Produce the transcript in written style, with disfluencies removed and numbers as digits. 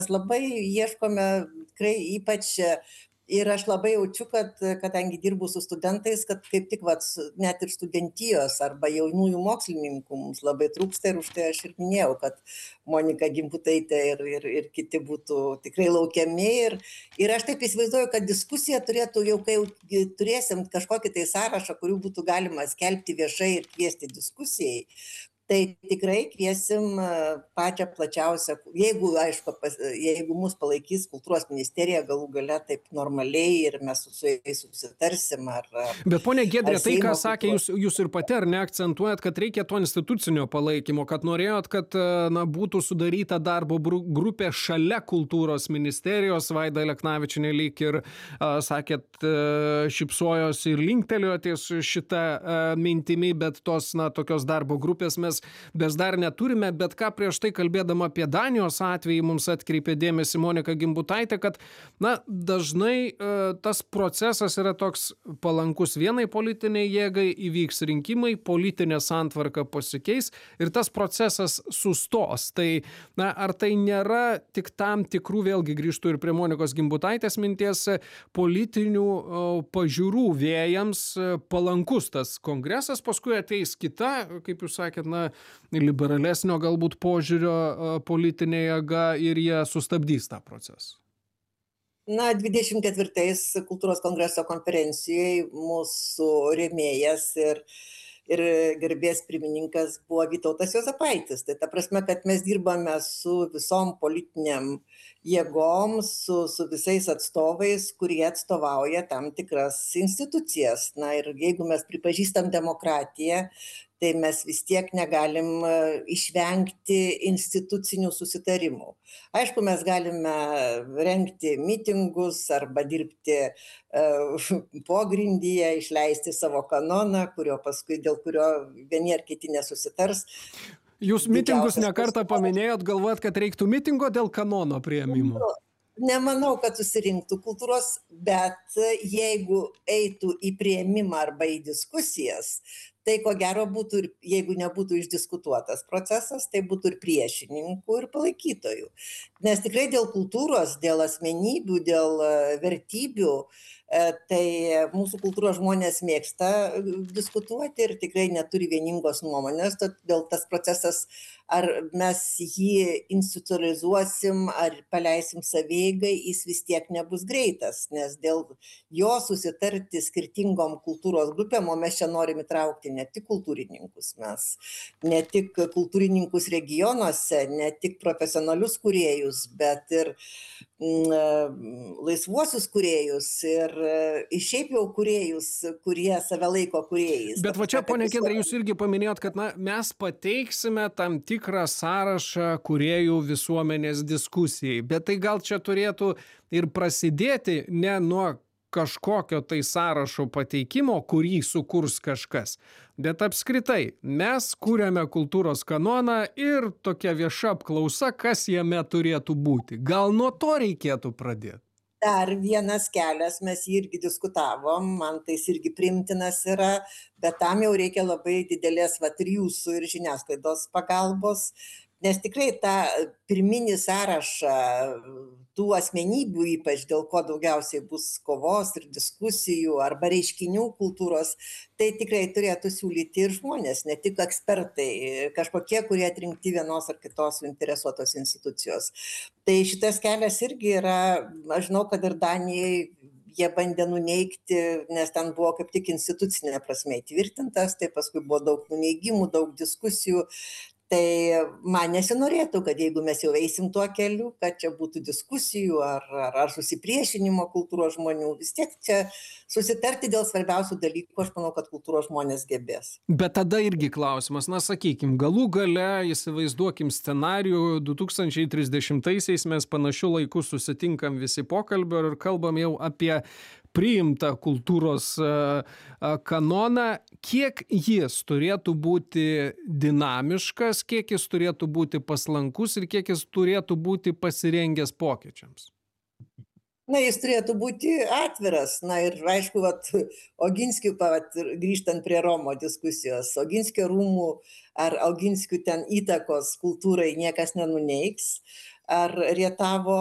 labai ieškome tikrai ypač ir aš labai jaučiu, kad kadangi dirbu su studentais, kad kaip tik net ir studentijos arba jaunųjų mokslininkų mums labai trūksta ir už tai aš ir minėjau, kad Monika Gimbutaitė ir kiti būtų tikrai laukiami. Ir aš taip įsivaizduoju, kad diskusija turėtų jau, kai jau turėsim kažkokį tai sąrašą, kurių būtų galima skelbti viešai ir kviesti diskusijai, tai tikrai kviesim pačią plačiausią, jeigu, aišku, jeigu mus palaikys kultūros ministerija galų gale taip normaliai ir mes su jais susitarsim. Bet ponia Giedrė, tai ką sakė, jūs ir pati ar ne akcentuojat, kad reikia to institucinio palaikymo, kad norėjot, kad būtų sudaryta darbo grupė šalia kultūros ministerijos, Vaida Aleknavičienė lyg ir sakėt, šypsojos ir linktelėjo ties šitą mintimį, bet tos tokios darbo grupės mes dar neturime, bet ką prieš tai kalbėdama apie Danijos atvejį mums atkreipė dėmesį Monika Gimbutaitė, kad dažnai tas procesas yra toks palankus vienai politiniai jėgai, įvyks rinkimai, politinė santvarka pasikeis ir tas procesas sustos. Tai ar tai nėra tik tam tikrų, vėlgi grįžtų ir prie Monikos Gimbutaitės minties, politinių pažiūrų vėjams palankus tas kongresas, paskui ateis kita, kaip jūs sakėt, liberalesnio galbūt požiūrio politinė jėga ir jie sustabdys tą procesą? 24-ais kultūros kongreso konferencijoje mūsų rėmėjas ir garbės pirmininkas buvo Vytautas Juozapaitis. Tai ta prasme, kad mes dirbame su visom politiniam jėgom, su visais atstovais, kurie atstovauja tam tikras institucijas. Ir jeigu mes pripažįstam demokratiją, tai mes vis tiek negalim išvengti institucinių susitarimų. Aišku, mes galime rengti mitingus arba dirbti pogrindyje, išleisti savo kanoną, dėl kurio vieni ar kiti nesusitars. Jūs mitingus nekartą paminėjot, galvojat, kad reiktų mitingo dėl kanono priėmimo? Nemanau, kad susirinktų kultūros, bet jeigu eitų į priėmimą arba į diskusijas, tai ko gero būtų, jeigu nebūtų išdiskutuotas procesas, tai būtų ir priešininkų, ir palaikytojų. Nes tikrai dėl kultūros, dėl asmenybių, dėl vertybių, tai mūsų kultūros žmonės mėgsta diskutuoti ir tikrai neturi vieningos nuomonės, todėl tas procesas, ar mes jį institucionalizuosim, ar paleisim savieigai, jis vis tiek nebus greitas, nes dėl jo susitarti skirtingom kultūros grupėm, o mes čia norim įtraukti ne tik kultūrininkus, ne tik kultūrininkus regionuose, ne tik profesionalius kūrėjus, bet ir laisvuosius kūrėjus ir šiaip jau kūrėjus, kurie save laiko kūrėjais. Bet va čia, ponia Giedrė, jūs irgi paminėjot, kad mes pateiksime tam tikrą sąrašą kūrėjų visuomenės diskusijai, bet tai gal čia turėtų ir prasidėti ne nuo kažkokio tai sąrašo pateikimo, kurį sukurs kažkas, bet apskritai mes kūrėme kultūros kanoną ir tokia vieša apklausa, kas jame turėtų būti. Gal nuo to reikėtų pradėti? Dar vienas kelias, mes jį irgi diskutavom, man tai irgi priimtinas yra, bet tam jau reikia labai didelės ir jūsų ir žiniasklaidos pagalbos, nes tikrai tą pirminį sąrašą tų asmenybių, ypač dėl ko daugiausiai bus kovos ir diskusijų arba reiškinių kultūros, tai tikrai turėtų siūlyti ir žmonės, ne tik ekspertai, kažkokie, kurie atrinkti vienos ar kitos suinteresuotos institucijos. Tai šitas kelias irgi yra, aš žinau, kad ir Danijai jie bandė nuneigti, nes ten buvo kaip tik institucinė prasme įtvirtintas, tai paskui buvo daug nuneigimų, daug diskusijų. Tai man nesinorėtų, kad jeigu mes jau eisim tuo keliu, kad čia būtų diskusijų ar susipriešinimo kultūros žmonių, vis tiek čia susitarti dėl svarbiausių dalykų, aš manau, kad kultūros žmonės gebės. Bet tada irgi klausimas, sakykim, galų gale įsivaizduokim scenarijų, 2030-aisiais mes panašių laikų susitinkam visi pokalbio ir kalbam jau apie priimtą kultūros kanoną, kiek jis turėtų būti dinamiškas, kiek jis turėtų būti paslankus ir kiek jis turėtų būti pasirengęs pokyčiams? Jis turėtų būti atviras. Ir aišku, Oginskių, grįžtant prie Romo diskusijos, Oginskio rūmų ar Oginskių ten įtakos kultūrai niekas nenuneigs. ar rietavo